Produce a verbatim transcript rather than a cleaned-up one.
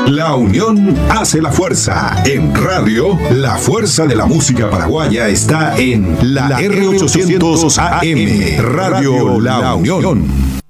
La unión hace la fuerza. En radio, la fuerza de la música paraguaya está en la, la R ochocientos A M, Radio La Unión.